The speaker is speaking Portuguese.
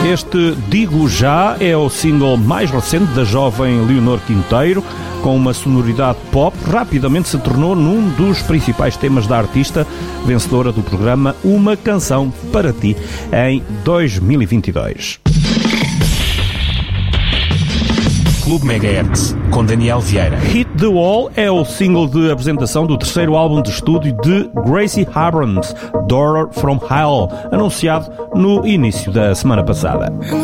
Este Digo Já é o single mais recente da jovem Leonor Quinteiro. Com uma sonoridade pop, rapidamente se tornou num dos principais temas da artista, vencedora do programa Uma Canção para Ti, em 2022. Clube Megahertz, com Daniel Vieira. Hit the Wall é o single de apresentação do terceiro álbum de estúdio de Gracie Abrams, Daughter from Hell, anunciado no início da semana passada.